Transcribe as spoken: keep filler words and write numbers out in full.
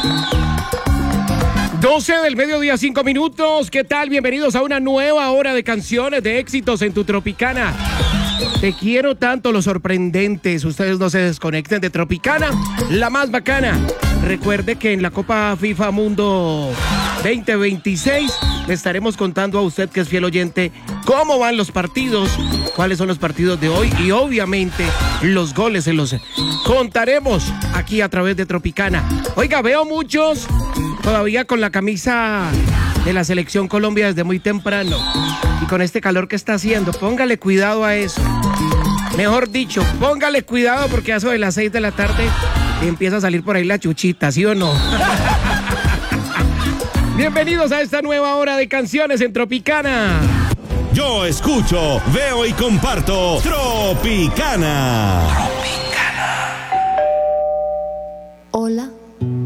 doce del mediodía, cinco minutos. ¿Qué tal? Bienvenidos a una nueva hora de canciones de éxitos en tu Tropicana. Te quiero tanto, los sorprendentes. Ustedes no se desconecten de Tropicana, la más bacana. Recuerde que en la Copa FIFA Mundo veinte veintiséis le estaremos contando a usted, que es fiel oyente, cómo van los partidos, cuáles son los partidos de hoy y obviamente los goles se los contaremos aquí a través de Tropicana. Oiga, veo muchos todavía con la camisa de la Selección Colombia desde muy temprano. Y con este calor que está haciendo, póngale cuidado a eso. Mejor dicho, póngale cuidado porque a eso de las seis de la tarde empieza a salir por ahí la chuchita, ¿sí o no? Bienvenidos a esta nueva hora de canciones en Tropicana. Yo escucho, veo y comparto Tropicana. Tropicana.